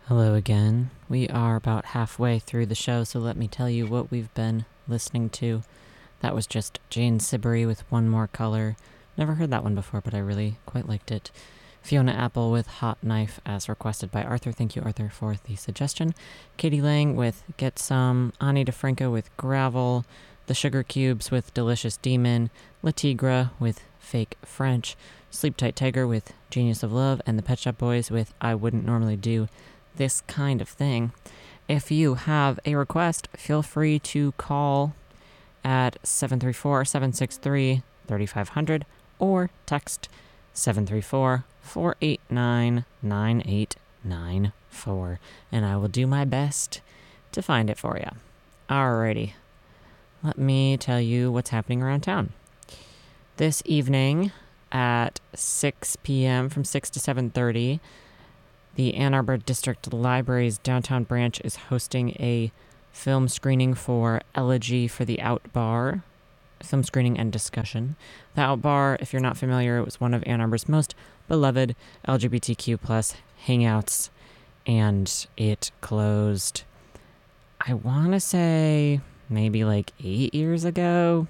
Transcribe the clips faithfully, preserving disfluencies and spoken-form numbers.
Hello again. We are about halfway through the show, so let me tell you what we've been listening to. That was just Jane Siberry with One More Color. Never heard that one before, but I really quite liked it. Fiona Apple with Hot Knife, as requested by Arthur. Thank you, Arthur, for the suggestion. Katie Lang with Get Some. Ani DeFranco with Gravel. The Sugar Cubes with Delicious Demon. La Tigra with Fake French. Sleep Tight Tiger with Genius of Love. And the Pet Shop Boys with I Wouldn't Normally Do This Kind of Thing. If you have a request, feel free to call at seven three four, seven six three, three five zero zero or text seven three four, four eight nine, nine eight nine four, and I will do my best to find it for you. Alrighty, let me tell you what's happening around town. This evening at six p.m. from six to seven thirty, the Ann Arbor District Library's downtown branch is hosting a film screening for Elegy for the Out Bar, film screening and discussion. The Out Bar, if you're not familiar, it was one of Ann Arbor's most beloved L G B T Q plus hangouts, and it closed, I want to say, maybe like eight years ago.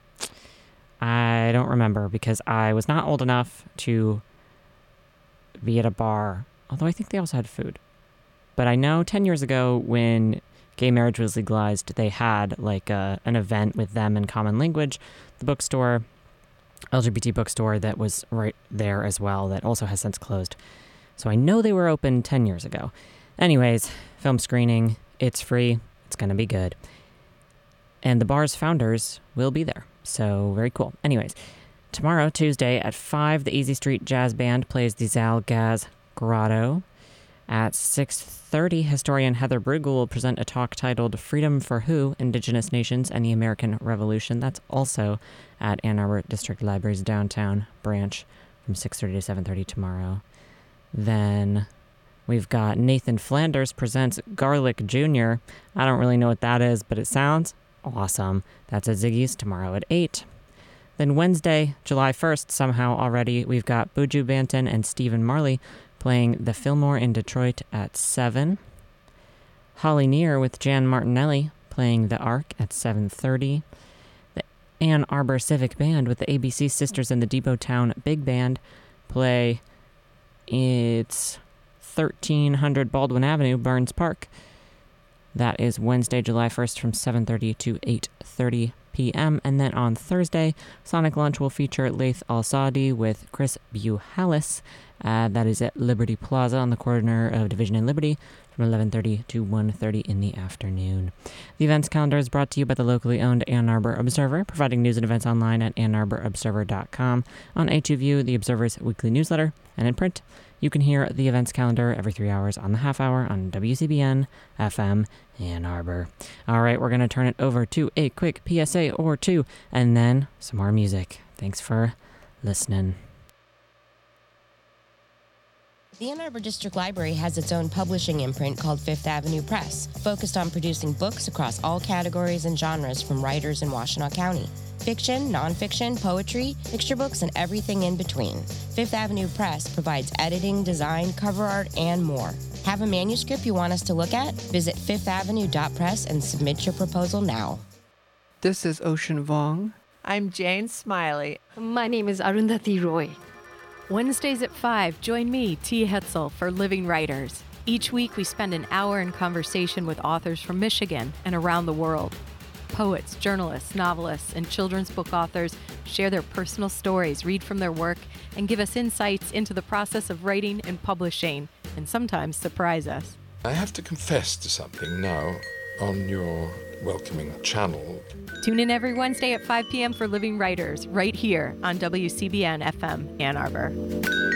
I don't remember because I was not old enough to be at a bar, although I think they also had food. But I know ten years ago when gay marriage was legalized, they had like a, an event with them in Common Language, the bookstore, L G B T bookstore that was right there as well, that also has since closed. So I know they were open ten years ago. Anyways, film screening, it's free, it's going to be good. And the bar's founders will be there, so very cool. Anyways, tomorrow, Tuesday at five, the Easy Street Jazz Band plays the Zal Gaz Grotto. At six thirty, historian Heather Brugel will present a talk titled Freedom for Who? Indigenous Nations and the American Revolution. That's also at Ann Arbor District Library's downtown branch from six thirty to seven thirty tomorrow. Then we've got Nathan Flanders presents Garlic Junior I don't really know what that is, but it sounds awesome. That's at Ziggy's tomorrow at eight. Then Wednesday, July first, somehow already, we've got Buju Banton and Stephen Marley playing the Fillmore in Detroit at seven. Holly Near with Jan Martinelli playing the Ark at seven thirty. The Ann Arbor Civic Band with the A B C Sisters and the Depot Town Big Band play it's thirteen hundred Baldwin Avenue, Burns Park. That is Wednesday, July first from seven thirty to eight thirty p.m. And then on Thursday, Sonic Lunch will feature Laith Al-Saadi with Chris Buhalis. Uh, that is at Liberty Plaza on the corner of Division and Liberty from eleven thirty to one thirty in the afternoon. The events calendar is brought to you by the locally owned Ann Arbor Observer, providing news and events online at ann arbor observer dot com, on A two View, the Observer's weekly newsletter, and in print. You can hear the events calendar every three hours on the half hour on W C B N F M Ann Arbor. All right, we're going to turn it over to a quick P S A or two, and then some more music. Thanks for listening. The Ann Arbor District Library has its own publishing imprint called Fifth Avenue Press, focused on producing books across all categories and genres from writers in Washtenaw County. Fiction, nonfiction, poetry, picture books, and everything in between. Fifth Avenue Press provides editing, design, cover art, and more. Have a manuscript you want us to look at? Visit fifth avenue dot press and submit your proposal now. This is Ocean Vuong. I'm Jane Smiley. My name is Arundhati Roy. Wednesdays at five, join me, T. Hetzel, for Living Writers. Each week we spend an hour in conversation with authors from Michigan and around the world. Poets, journalists, novelists, and children's book authors share their personal stories, read from their work, and give us insights into the process of writing and publishing, and sometimes surprise us. I have to confess to something now on your welcoming channel. Tune in every Wednesday at five p.m. for Living Writers, right here on W C B N F M Ann Arbor.